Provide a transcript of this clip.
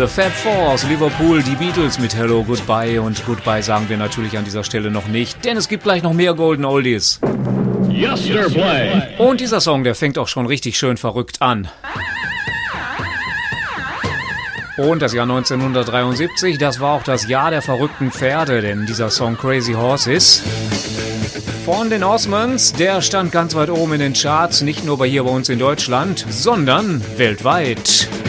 The Fab Four aus Liverpool, die Beatles mit Hello, Goodbye. Und Goodbye sagen wir natürlich an dieser Stelle noch nicht, denn es gibt gleich noch mehr Golden Oldies. Yesterplay. Und dieser Song, der fängt auch schon richtig schön verrückt an. Und das Jahr 1973, das war auch das Jahr der verrückten Pferde, denn dieser Song Crazy Horses von den Osmonds, der stand ganz weit oben in den Charts, nicht nur hier bei uns in Deutschland, sondern weltweit.